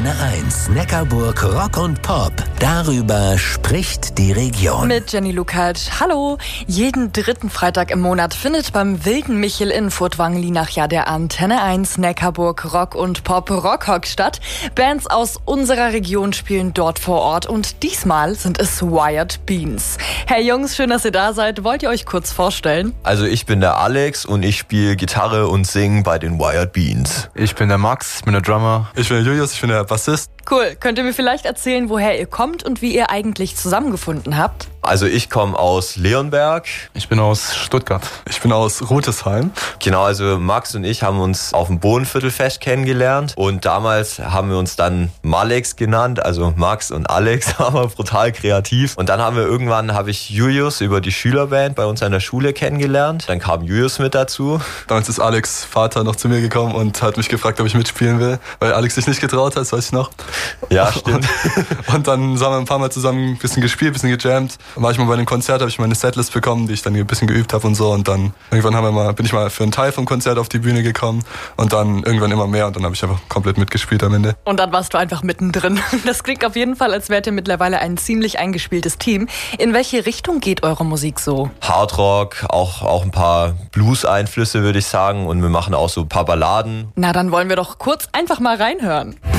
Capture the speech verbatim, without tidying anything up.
Antenne eins, Neckarburg Rock und Pop. Darüber spricht die Region. Mit Jenny Lukács. Hallo! Jeden dritten Freitag im Monat findet beim Wilden Michel in Furtwangen-Lienach ja der Antenne eins Neckarburg Rock und Pop Rockhock statt. Bands aus unserer Region spielen dort vor Ort und diesmal sind es Wired Beans. Hey Jungs, schön, dass ihr da seid. Wollt ihr euch kurz vorstellen? Also ich bin der Alex und ich spiele Gitarre und singe bei den Wired Beans. Ich bin der Max, ich bin der Drummer. Ich bin der Julius, ich bin der Bassist. Cool. Könnt ihr mir vielleicht erzählen, woher ihr kommt und wie ihr eigentlich zusammengefunden habt? Also ich komme aus Leonberg. Ich bin aus Stuttgart. Ich bin aus Rutesheim. Genau, also Max und ich haben uns auf dem Bohnenviertelfest kennengelernt und damals haben wir uns dann Malex genannt, also Max und Alex, waren wir brutal kreativ. Und dann haben wir irgendwann, habe ich Julius über die Schülerband bei uns an der Schule kennengelernt. Dann kam Julius mit dazu. Damals ist Alex' Vater noch zu mir gekommen und hat mich gefragt, ob ich mitspielen will, weil Alex sich nicht getraut hat, das weiß ich noch. Ja, stimmt. Und, und dann haben wir ein paar Mal zusammen ein bisschen gespielt, ein bisschen gejammt. Dann war ich mal bei einem Konzert, habe ich meine Setlist bekommen, die ich dann ein bisschen geübt habe und so. Und dann irgendwann haben wir mal, bin ich mal für einen Teil vom Konzert auf die Bühne gekommen und dann irgendwann immer mehr und dann habe ich einfach komplett mitgespielt am Ende. Und dann warst du einfach mittendrin. Das klingt auf jeden Fall, als wärt ihr mittlerweile ein ziemlich eingespieltes Team. In welche Richtung geht eure Musik so? Hardrock, auch, auch ein paar Blues-Einflüsse, würde ich sagen. Und wir machen auch so ein paar Balladen. Na, dann wollen wir doch kurz einfach mal reinhören.